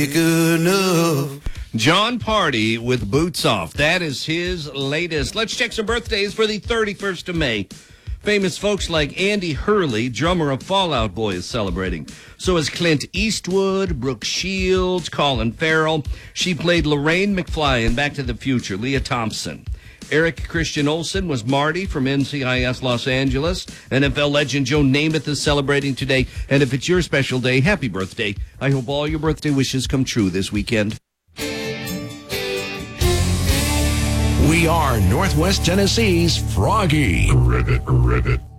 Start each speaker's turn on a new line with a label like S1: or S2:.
S1: Good enough.
S2: John Party with Boots Off. That is his latest. Let's check some birthdays for the 31st of May. Famous folks like Andy Hurley, drummer of Fall Out Boy, is celebrating. So is Clint Eastwood, Brooke Shields, Colin Farrell. She played Lorraine McFly in Back to the Future. Leah Thompson. Eric Christian Olsen was Marty from NCIS Los Angeles. NFL legend Joe Namath is celebrating today. And if it's your special day, happy birthday. I hope all your birthday wishes come true this weekend.
S3: We are Northwest Tennessee's Froggy.
S4: Ribbit.